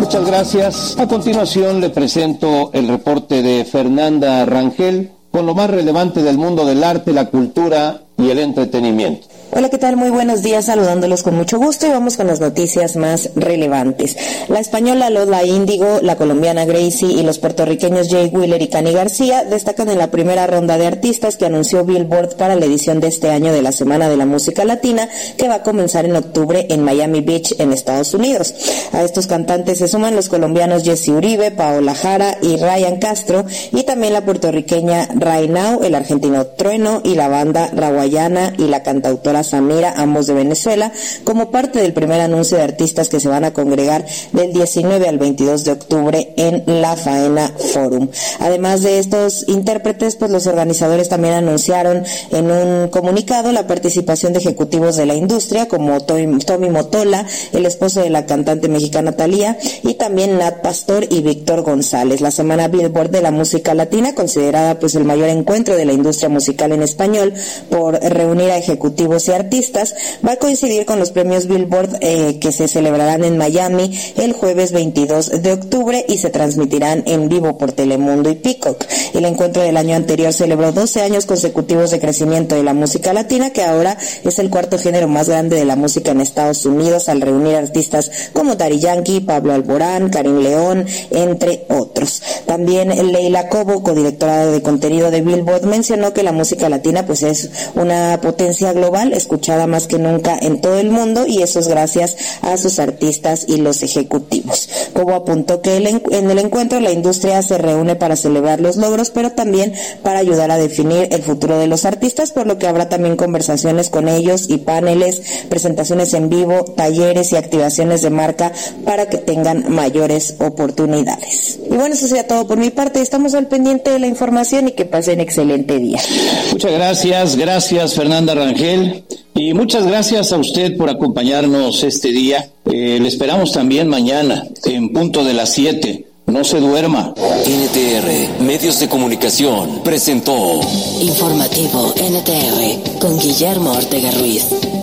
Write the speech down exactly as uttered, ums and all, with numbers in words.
Muchas gracias. A continuación le presento el reporte de Fernanda Rangel con lo más relevante del mundo del arte, la cultura y el entretenimiento. Hola, ¿qué tal? Muy buenos días, saludándolos con mucho gusto y vamos con las noticias más relevantes. La española Lola Índigo, la colombiana Gracie y los puertorriqueños Jay Wheeler y Cani García destacan en la primera ronda de artistas que anunció Billboard para la edición de este año de la Semana de la Música Latina, que va a comenzar en octubre en Miami Beach, en Estados Unidos. A estos cantantes se suman los colombianos Jesse Uribe, Paola Jara y Ryan Castro, y también la puertorriqueña Right Now, el argentino Trueno y la banda Rawayana y la cantautora Samira, ambos de Venezuela, como parte del primer anuncio de artistas que se van a congregar del diecinueve al veintidós de octubre en La Faena Forum. Además de estos intérpretes, pues los organizadores también anunciaron en un comunicado la participación de ejecutivos de la industria como Tommy Motola, el esposo de la cantante mexicana Thalía, y también Nat Pastor y Víctor González. La Semana Billboard de la Música Latina, considerada pues el mayor encuentro de la industria musical en español por reunir a ejecutivos y artistas, va a coincidir con los premios Billboard eh, que se celebrarán en Miami el jueves veintidós de octubre y se transmitirán en vivo por Telemundo y Peacock. El encuentro del año anterior celebró doce años consecutivos de crecimiento de la música latina, que ahora es el cuarto género más grande de la música en Estados Unidos, al reunir artistas como Daddy Yankee, Pablo Alborán, Karim León, entre otros. También Leila Cobo, codirectora de contenido de Billboard, mencionó que la música latina pues es una potencia global, escuchada más que nunca en todo el mundo, y eso es gracias a sus artistas y los ejecutivos. Cobo apuntó que el, en el encuentro la industria se reúne para celebrar los logros, pero también para ayudar a definir el futuro de los artistas, por lo que habrá también conversaciones con ellos y paneles, presentaciones en vivo, talleres y activaciones de marca para que tengan mayores oportunidades. Y bueno, eso sería todo por mi parte. Estamos al pendiente de la información y que pasen excelente día. Muchas gracias, gracias Fernanda Rangel, y muchas gracias a usted por acompañarnos este día. Eh, le esperamos también mañana en punto de las siete. No se duerma. N T R, Medios de Comunicación, presentó Informativo N T R con Guillermo Ortega Ruiz.